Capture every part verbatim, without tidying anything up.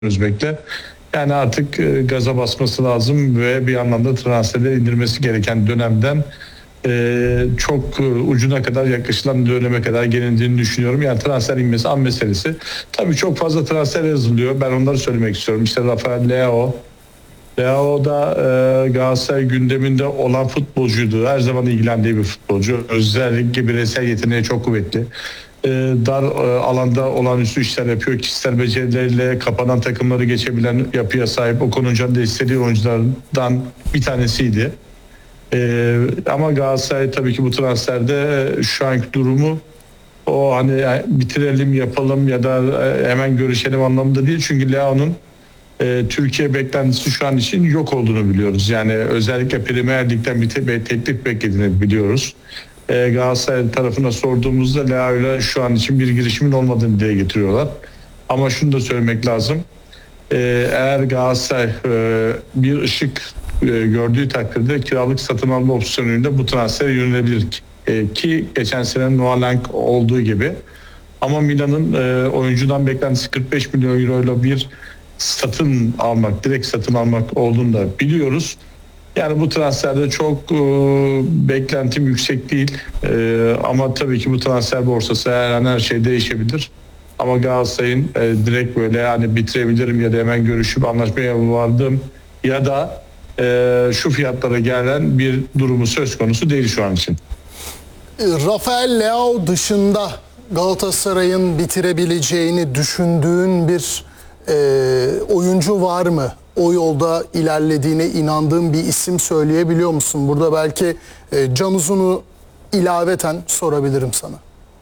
Özbek'te. Yani artık e, gaza basması lazım ve bir anlamda transferleri indirmesi gereken dönemden e, çok e, ucuna kadar yaklaşılan döneme kadar gelindiğini düşünüyorum. Yani transfer inmesi an meselesi. Tabii çok fazla transfer yazılıyor. Ben onları söylemek istiyorum. İşte Rafael Leao. Leao da e, Galatasaray gündeminde olan futbolcuydu. Her zaman ilgilendiği bir futbolcu. Özellikle bireysel yeteneği çok kuvvetli. E, dar e, alanda olağanüstü işler yapıyor. Kişisel becerileriyle kapanan takımları geçebilen yapıya sahip. Okan Hoca'nın da istediği oyunculardan bir tanesiydi. E, ama Galatasaray tabii ki bu transferde e, şu anki durumu o hani e, bitirelim yapalım ya da e, hemen görüşelim anlamında değil. Çünkü Leao'nun e, Türkiye beklentisi şu an için yok olduğunu biliyoruz. Yani özellikle Premier Lig'den bir te- teklif beklediğini biliyoruz. E, Galatasaray tarafına sorduğumuzda Leao ile şu an için bir girişimin olmadığını dile getiriyorlar. Ama şunu da söylemek lazım. E, eğer Galatasaray e, bir ışık e, gördüğü takdirde kiralık satın alma opsiyonuyla bu transfere yönelebilir. E, ki geçen sene Noah Lang olduğu gibi. Ama Milan'ın e, oyuncudan beklentisi kırk beş milyon euro ile bir satın almak, direkt satın almak olduğunu da biliyoruz. Yani bu transferde çok e, beklentim yüksek değil. E, ama tabii ki bu transfer borsası her an her şey değişebilir. Ama Galatasaray'ın e, direkt böyle hani bitirebilirim ya da hemen görüşüp anlaşmaya vardım ya da e, şu fiyatlara gelen bir durumu söz konusu değil şu an için. Rafael Leao dışında Galatasaray'ın bitirebileceğini düşündüğün bir e, oyuncu var mı? O yolda ilerlediğine inandığın bir isim söyleyebiliyor musun? Burada belki e, Can Uzun'u ilaveten sorabilirim sana.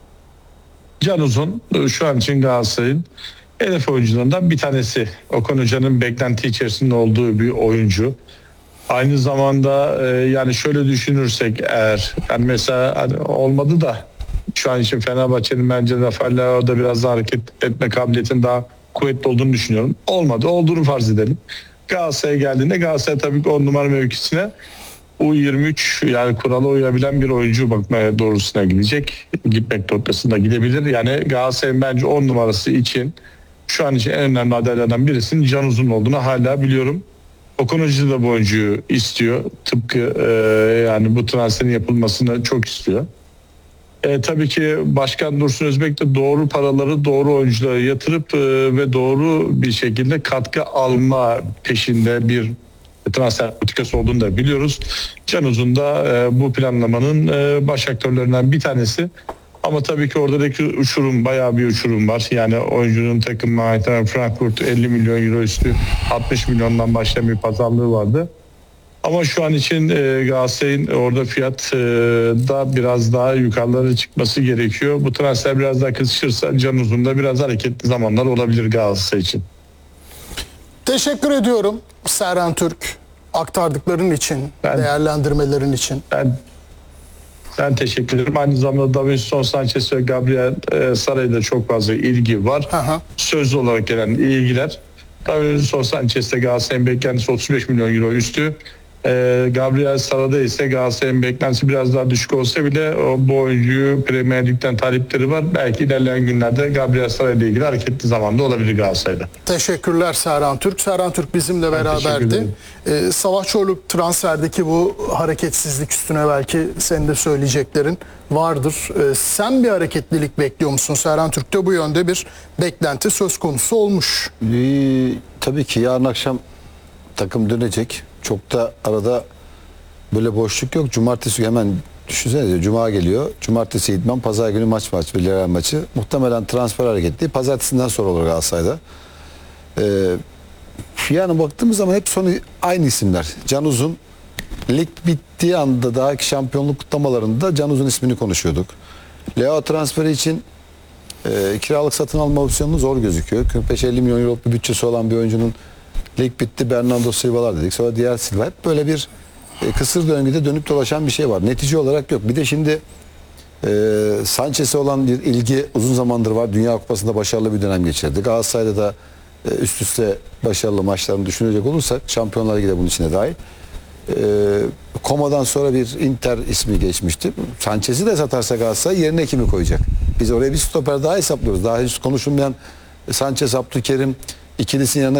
Can Uzun şu an için Galatasaray'ın hedef oyuncularından bir tanesi. Okan Hoca'nın beklenti içerisinde olduğu bir oyuncu. Aynı zamanda e, yani şöyle düşünürsek eğer yani mesela hani olmadı da şu an için Fenerbahçe'nin bence Rafael Leao'da biraz daha hareket etme kabiliyetinin daha kuvvetli olduğunu düşünüyorum. Olmadı. Olduğunu farz edelim. Galatasaray'a geldiğinde Galatasaray tabii ki on numara mevkisine U yirmi üç yani kurala uyabilen bir oyuncu bakmaya doğrusuna gidecek. Gitmek noktasında gidebilir. Yani Galatasaray'ın bence on numarası için şu an için en önemli adaylardan birisinin Can Uzun olduğunu hala biliyorum. Okan Hoca da bu oyuncuyu istiyor. Tıpkı e, yani bu transferin yapılmasını çok istiyor. E, tabii ki Başkan Dursun Özbek de doğru paraları doğru oyunculara yatırıp e, ve doğru bir şekilde katkı alma peşinde bir transfer politikası olduğunu da biliyoruz. Can Uzun da e, bu planlamanın e, baş aktörlerinden bir tanesi. Ama tabii ki oradaki uçurum bayağı bir uçurum var. Yani oyuncunun takımına ait Frankfurt elli milyon euro üstü altmış milyondan başlayan bir pazarlığı vardı. Ama şu an için e, Galatasaray'ın orada fiyat e, da biraz daha yukarılara çıkması gerekiyor. Bu transfer biraz daha kısışırsa Can Uzun'da biraz hareketli zamanlar olabilir Galatasaray için. Teşekkür ediyorum Serhan Türk aktardıkların için, Ben, değerlendirmelerin için. Ben Ben teşekkür ederim. Aynı zamanda Davinson Sanchez ve Gabriel e, Saray'da çok fazla ilgi var. Aha. Sözlü olarak gelen ilgiler. Davinson Sanchez'te Galatasaray'ın beklentisi otuz beş milyon euro üstü. E, Gabriel Saray'da ise Galatasaray'ın beklentisi biraz daha düşük olsa bile o, bu oyuncuyu Premier Lig'den talipleri var. Belki ilerleyen günlerde Gabriel Saray'la ilgili hareketli zamanda olabilir Galatasaray'da. Teşekkürler Serhan Türk. Serhan Türk bizimle beraberdi. Ee, Savaş Çorlu transferdeki bu hareketsizlik üstüne belki senin de söyleyeceklerin vardır. Ee, sen bir hareketlilik bekliyor musun? Serhan Türk'te bu yönde bir beklenti söz konusu olmuş. Ee, tabii ki yarın akşam takım dönecek. Çok da arada böyle boşluk yok. Cumartesi hemen düşünsene, Cuma geliyor. Cumartesi idman, pazar günü maç maç Villarreal maçı. Muhtemelen transfer hareketli. Pazartesinden sonra olur Galatasaray'da. Ee, yani baktığımız zaman hep sonu aynı isimler. Can Uzun, lig bittiği anda daha şampiyonluk kutlamalarında Can Uzun ismini konuşuyorduk. Leao transferi için e, kiralık satın alma opsiyonu zor gözüküyor. kırk beş elli milyon euro bir bütçesi olan bir oyuncunun lig bitti, Bernardo Silva'lar dedik. Sonra diğer Silva. Hep böyle bir e, kısır döngüde dönüp dolaşan bir şey var. Netice olarak yok. Bir de şimdi e, Sanchez'e olan bir ilgi uzun zamandır var. Dünya Kupası'nda başarılı bir dönem geçirdi. Galatasaray'da da e, üst üste başarılı maçlarını düşünecek olursak Şampiyonlar Ligi de bunun içine dahil. E, Koma'dan sonra bir Inter ismi geçmişti. Sanchez'i de satarsa Galatasaray yerine kimi koyacak? Biz oraya bir stoper daha hesaplıyoruz. Daha henüz konuşulmayan Sanchez, Abdülkerim, ikilisinin yanına